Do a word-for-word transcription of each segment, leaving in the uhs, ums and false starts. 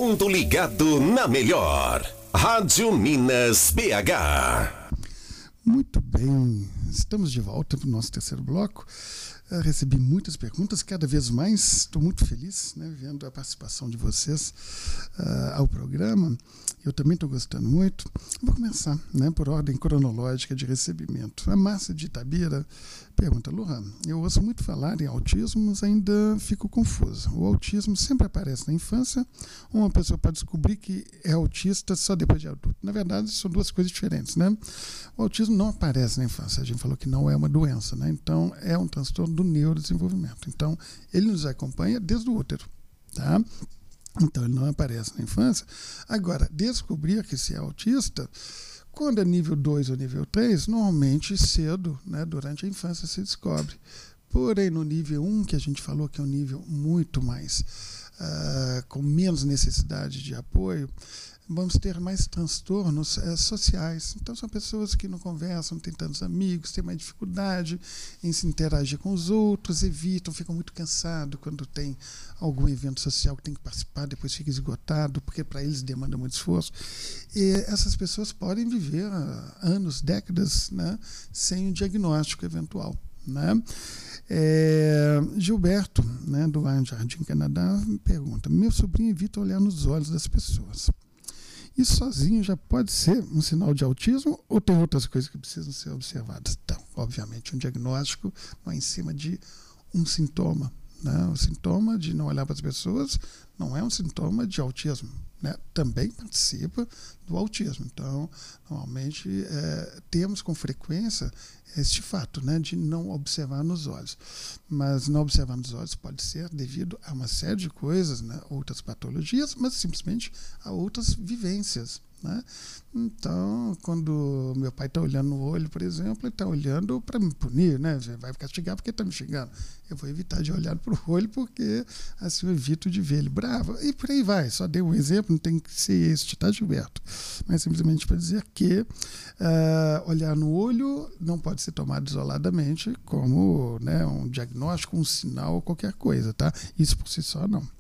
mundo ligado na melhor. Rádio Minas B H. Muito bem, estamos de volta para o nosso terceiro bloco. Eu recebi muitas perguntas, cada vez mais estou muito feliz, né, vendo a participação de vocês uh, ao programa. Eu também estou gostando muito. Vou começar, né, por ordem cronológica de recebimento. A Márcia de Itabira pergunta: Lohan, eu ouço muito falar em autismo, mas ainda fico confusa. O autismo sempre aparece na infância ou uma pessoa pode descobrir que é autista só depois de adulto? Na verdade, são duas coisas diferentes, né? O autismo não aparece na infância. A gente falou que não é uma doença, né? Então, é um transtorno do neurodesenvolvimento. Então, ele nos acompanha desde o útero, tá? Então, ele não aparece na infância. Agora, descobrir que se é autista, quando é nível dois ou nível três, normalmente cedo, né, durante a infância se descobre. Porém, no nível um, que a gente falou que é um nível muito mais, uh, com menos necessidade de apoio, vamos ter mais transtornos uh, sociais. Então, são pessoas que não conversam, não têm tantos amigos, têm mais dificuldade em se interagir com os outros, evitam, ficam muito cansados quando tem algum evento social que tem que participar, depois fica esgotado, porque para eles demanda muito esforço. E essas pessoas podem viver uh, anos, décadas, né, sem um diagnóstico eventual, né? É, Gilberto, né, do Iron Jardim, Canadá, pergunta: meu sobrinho evita olhar nos olhos das pessoas. Isso sozinho já pode ser um sinal de autismo ou tem outras coisas que precisam ser observadas? Então, obviamente, um diagnóstico não é em cima de um sintoma, né? O sintoma de não olhar para as pessoas não é um sintoma de autismo, né? Também participa do autismo. Então, normalmente, é, temos com frequência este fato, né, de não observar nos olhos. Mas não observar nos olhos pode ser devido a uma série de coisas, né, outras patologias, mas simplesmente a outras vivências, né? Então, quando meu pai está olhando no olho, por exemplo, ele está olhando para me punir, né? Vai castigar porque está me xingando. Eu vou evitar de olhar para o olho porque assim eu evito de ver ele bravo. E por aí vai. Só dei um exemplo, não tem que ser este, tá, Gilberto? Mas simplesmente para dizer que uh, olhar no olho não pode ser tomado isoladamente como, né, um diagnóstico, um sinal, qualquer coisa, tá? Isso por si só não.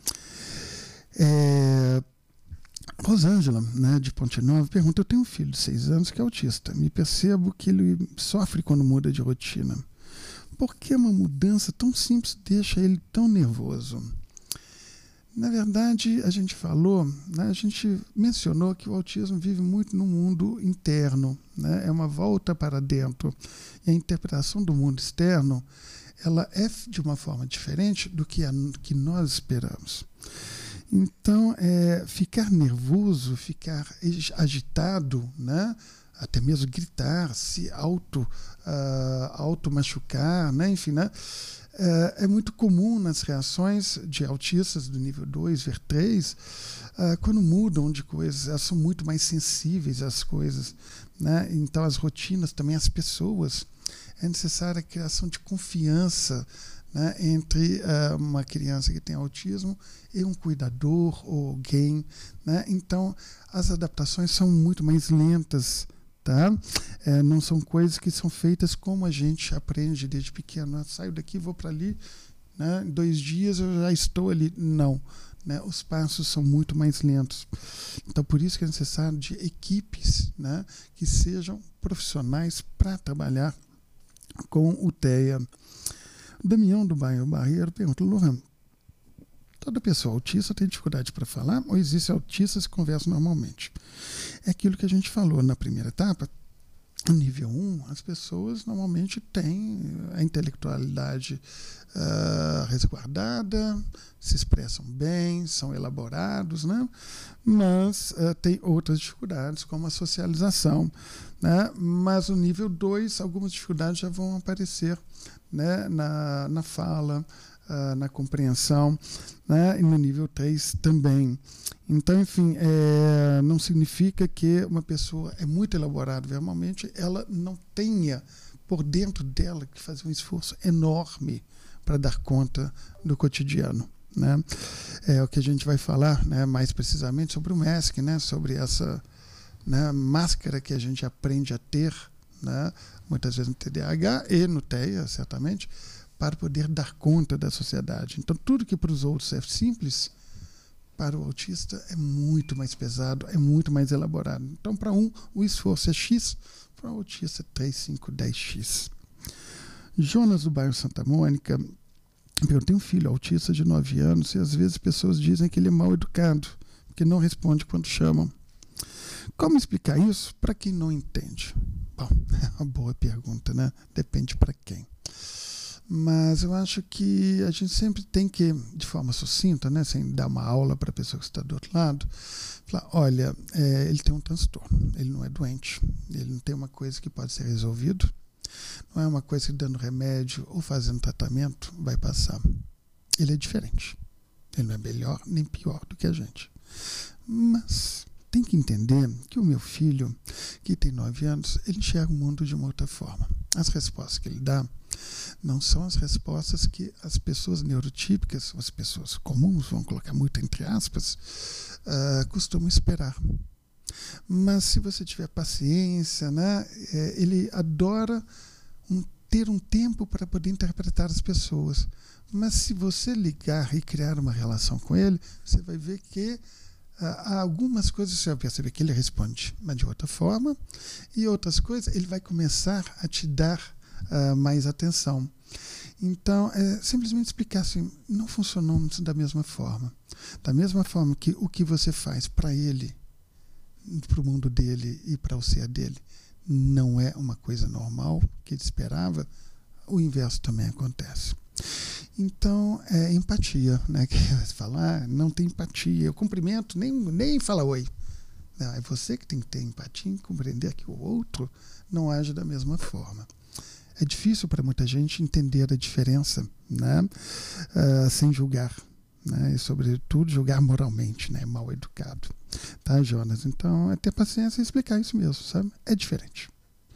É... Rosângela, né, de Ponte Nova, pergunta: eu tenho um filho de seis anos que é autista. Me percebo que ele sofre quando muda de rotina. Por que uma mudança tão simples deixa ele tão nervoso? Na verdade, a gente falou, né, a gente mencionou que o autismo vive muito no mundo interno, né, é uma volta para dentro. E a interpretação do mundo externo, ela é de uma forma diferente do que, a, que nós esperamos. Então, é, ficar nervoso, ficar agitado, né? Até mesmo gritar, se auto, uh, auto-machucar, né? Enfim, né? É, é muito comum nas reações de autistas do nível dois, ver três, uh, quando mudam de coisas, elas são muito mais sensíveis às coisas, né? Então, as rotinas, também as pessoas, é necessária a criação de confiança, né, entre uh, uma criança que tem autismo e um cuidador ou alguém, né? Então, as adaptações são muito mais lentas, tá? É, não são coisas que são feitas como a gente aprende desde pequeno. Eu saio daqui, vou para ali, né? Em dois dias eu já estou ali. Não, né? Os passos são muito mais lentos. Então, por isso que é necessário de equipes, né, que sejam profissionais para trabalhar com o T E A. Damião do bairro Barreiro pergunta: Lohan, toda pessoa autista tem dificuldade para falar ou existem autistas que conversam normalmente? É aquilo que a gente falou na primeira etapa. No nível um, as pessoas normalmente têm a intelectualidade uh, resguardada, se expressam bem, são elaborados, né? Mas uh, tem outras dificuldades, como a socialização, né? Mas no nível dois, algumas dificuldades já vão aparecer, né, na, na fala, uh, na compreensão, né, e no nível três também. Então, enfim, é, não significa que uma pessoa é muito elaborada verbalmente, ela não tenha por dentro dela que fazer um esforço enorme para dar conta do cotidiano, né? É o que a gente vai falar, né, mais precisamente sobre o M E S C, né, sobre essa, né, máscara que a gente aprende a ter, né, muitas vezes no T D A H e no T E A, certamente, para poder dar conta da sociedade. Então, tudo que para os outros é simples, para o autista é muito mais pesado, é muito mais elaborado. Então, para um, o esforço é X, para o autista é três, cinco, dez x. Jonas, do bairro Santa Mônica, eu tenho um filho autista de nove anos e às vezes pessoas dizem que ele é mal educado, porque não responde quando chamam. Como explicar isso para quem não entende? Bom, é uma boa pergunta, né? Depende para quem. Mas eu acho que a gente sempre tem que, de forma sucinta, né, sem dar uma aula para a pessoa que está do outro lado, falar, olha, é, ele tem um transtorno, ele não é doente, ele não tem uma coisa que pode ser resolvido, não é uma coisa que dando remédio ou fazendo tratamento vai passar. Ele é diferente, ele não é melhor nem pior do que a gente. Mas tem que entender que o meu filho, que tem nove anos, ele enxerga o mundo de uma outra forma. As respostas que ele dá não são as respostas que as pessoas neurotípicas, as pessoas comuns, vamos colocar muito entre aspas, uh, costumam esperar. Mas se você tiver paciência, né, é, ele adora um, ter um tempo para poder interpretar as pessoas. Mas se você ligar e criar uma relação com ele, você vai ver que há algumas coisas você vai perceber que ele responde, mas de outra forma, e outras coisas ele vai começar a te dar uh, mais atenção. Então, é simplesmente explicar assim, não funcionou da mesma forma. Da mesma forma que o que você faz para ele, para o mundo dele e para o ser dele, não é uma coisa normal que ele esperava, o inverso também acontece. Então, é empatia, né? Que você fala, ah, não tem empatia, eu cumprimento, nem, nem fala oi. Não, é você que tem que ter empatia e compreender que o outro não age da mesma forma. É difícil para muita gente entender a diferença, né? Uh, sem julgar, né? E, sobretudo, julgar moralmente, né? Mal educado. Tá, Jonas? Então, é ter paciência e explicar isso mesmo, sabe? É diferente.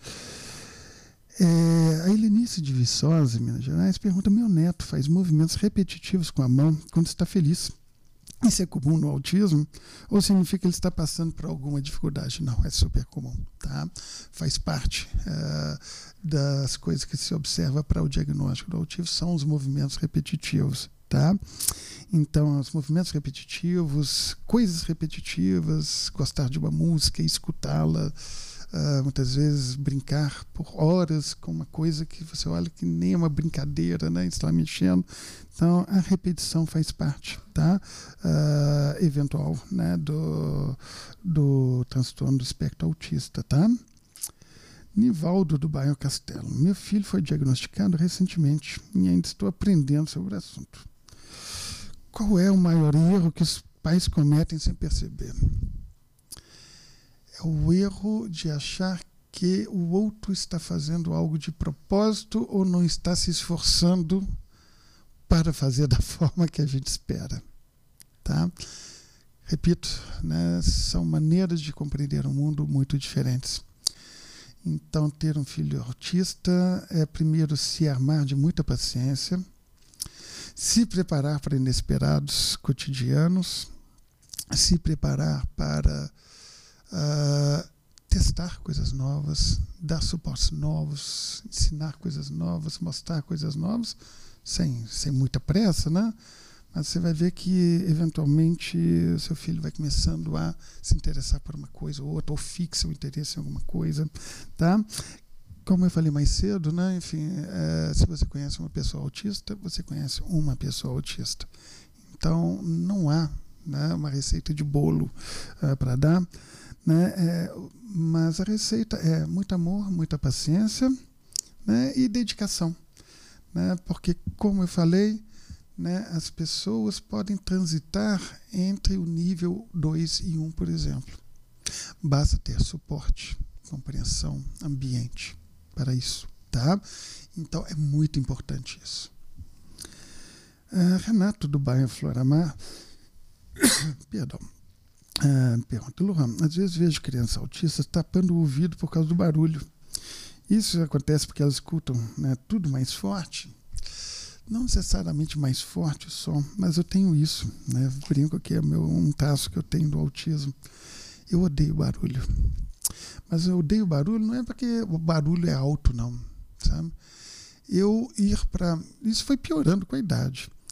É, a Helenice de Viçosa, em Minas Gerais, pergunta: meu neto faz movimentos repetitivos com a mão quando está feliz. Isso é comum no autismo? Ou significa que ele está passando por alguma dificuldade? Não, é super comum, tá? Faz parte uh, das coisas que se observa para o diagnóstico do autismo, são os movimentos repetitivos, tá? Então, os movimentos repetitivos, coisas repetitivas, gostar de uma música, escutá-la, Uh, muitas vezes brincar por horas com uma coisa que você olha que nem é uma brincadeira, né? Está mexendo. Então, a repetição faz parte, tá? Uh, eventual, né? do, do transtorno do espectro autista, tá? Nivaldo, do bairro Castelo. Meu filho foi diagnosticado recentemente e ainda estou aprendendo sobre o assunto. Qual é o maior erro que os pais cometem sem perceber? É o erro de achar que o outro está fazendo algo de propósito ou não está se esforçando para fazer da forma que a gente espera. Tá? Repito, né, são maneiras de compreender o mundo muito diferentes. Então, ter um filho autista é, primeiro, se armar de muita paciência, se preparar para inesperados cotidianos, se preparar para Uh, testar coisas novas, dar suportes novos, ensinar coisas novas, mostrar coisas novas, sem, sem muita pressa, né? Mas você vai ver que, eventualmente, o seu filho vai começando a se interessar por uma coisa ou outra, ou fixa o interesse em alguma coisa, tá? Como eu falei mais cedo, né? Enfim, é, se você conhece uma pessoa autista, você conhece uma pessoa autista. Então, não há, né, uma receita de bolo uh, para dar, né? É, mas a receita é muito amor, muita paciência, né? E dedicação, né? Porque, como eu falei, né, as pessoas podem transitar entre o nível dois e um, por exemplo. Basta ter suporte, compreensão, ambiente para isso, tá? Então é muito importante isso. Uh, Renato, do bairro Floramar, perdão. Uh, pergunta: Lohan, às vezes vejo crianças autistas tapando o ouvido por causa do barulho. Isso acontece porque elas escutam, né, tudo mais forte? Não necessariamente mais forte o som, mas eu tenho isso, né? Brinco que é meu, um traço que eu tenho do autismo. Eu odeio barulho. Mas eu odeio barulho não é porque o barulho é alto, não, sabe? Eu ir para... Isso foi piorando com a idade.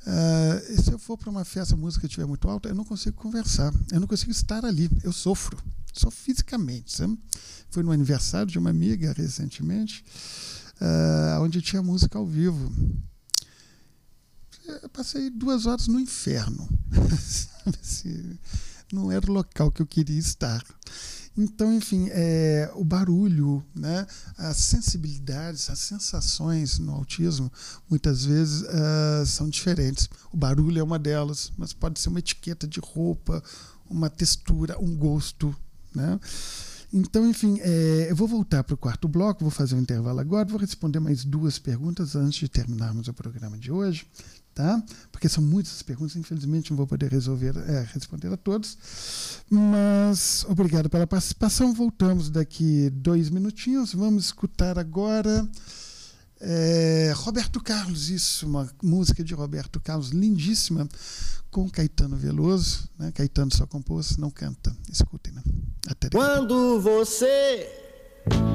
Uh, se eu for para uma festa, a música estiver muito alta, eu não consigo conversar, eu não consigo estar ali, eu sofro, sofro fisicamente, sabe? Fui no aniversário de uma amiga recentemente, uh, onde tinha música ao vivo. Eu passei duas horas no inferno. Não era o local que eu queria estar. Então, enfim, é, o barulho, né, as sensibilidades, as sensações no autismo, muitas vezes uh, são diferentes. O barulho é uma delas, mas pode ser uma etiqueta de roupa, uma textura, um gosto, né? Então, enfim, é, eu vou voltar para o quarto bloco, vou fazer um intervalo agora, vou responder mais duas perguntas antes de terminarmos o programa de hoje, tá? Porque são muitas perguntas, infelizmente não vou poder resolver, é, responder a todos, mas obrigado pela participação. Voltamos daqui dois minutinhos, vamos escutar agora é, Roberto Carlos, isso, uma música de Roberto Carlos lindíssima, com Caetano Veloso, né? Caetano só compôs, não canta. Escutem, né? Até daqui. Quando você